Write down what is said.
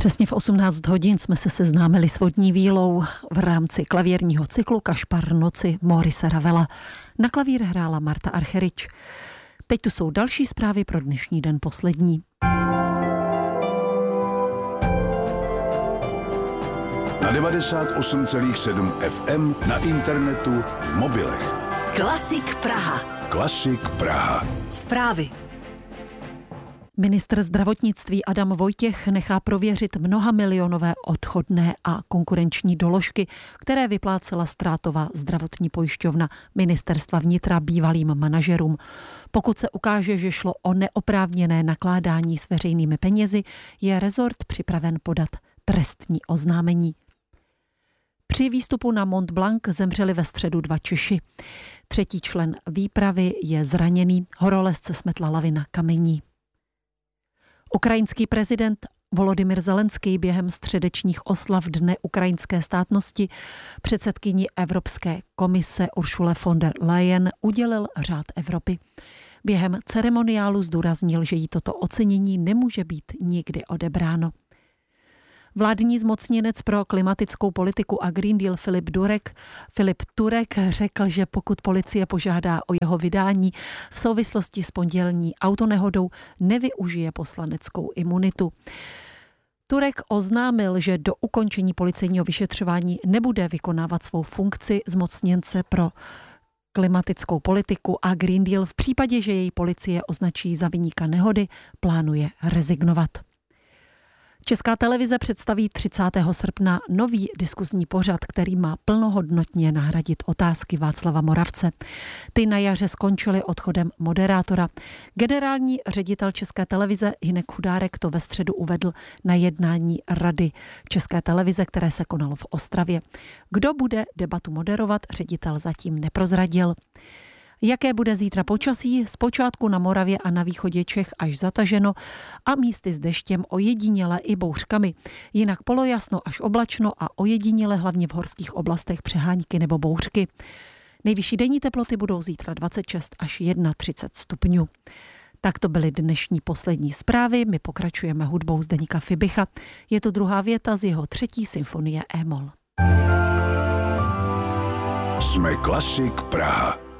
Přesně v 18 hodin jsme se seznámili s vodní vílou v rámci klavírního cyklu Kašpar noci Maurice Ravela. Na klavír hrála Marta Archerič. Teď tu jsou další zprávy pro dnešní den poslední. Na 98,7 FM, na internetu, v mobilech. Klasik Praha. Klasik Praha. Zprávy. Ministr zdravotnictví Adam Vojtěch nechá prověřit mnohamilionové odchodné a konkurenční doložky, které vyplácela ztrátová zdravotní pojišťovna Ministerstva vnitra bývalým manažerům. Pokud se ukáže, že šlo o neoprávněné nakládání s veřejnými penězi, je rezort připraven podat trestní oznámení. Při výstupu na Mont Blanc zemřeli ve středu 2 Češi. 3. člen výpravy je zraněný, horolezce smetla lavina kamení. Ukrajinský prezident Volodymyr Zelenský během středečních oslav Dne ukrajinské státnosti předsedkyni Evropské komise Ursule von der Leyen udělil Řád Evropy. Během ceremoniálu zdůraznil, že jí toto ocenění nemůže být nikdy odebráno. Vládní zmocněnec pro klimatickou politiku a Green Deal Filip Turek řekl, že pokud policie požádá o jeho vydání v souvislosti s pondělní autonehodou, nevyužije poslaneckou imunitu. Turek oznámil, že do ukončení policejního vyšetřování nebude vykonávat svou funkci zmocněnce pro klimatickou politiku a Green Deal. V případě, že jej policie označí za viníka nehody, plánuje rezignovat. Česká televize představí 30. srpna nový diskuzní pořad, který má plnohodnotně nahradit Otázky Václava Moravce. Ty na jaře skončily odchodem moderátora. Generální ředitel České televize Hynek Chudárek to ve středu uvedl na jednání Rady České televize, které se konalo v Ostravě. Kdo bude debatu moderovat, ředitel zatím neprozradil. Jaké bude zítra počasí? Zpočátku na Moravě a na východě Čech až zataženo a místy s deštěm, ojediněle i bouřkami. Jinak polojasno až oblačno a ojediněle hlavně v horských oblastech přehánky nebo bouřky. Nejvyšší denní teploty budou zítra 26 až 31 stupňů. Tak to byly dnešní poslední zprávy. My pokračujeme hudbou Zdeníka Fibicha. Je to druhá věta z jeho 3. symfonie E-moll. Jsme Klasik Praha.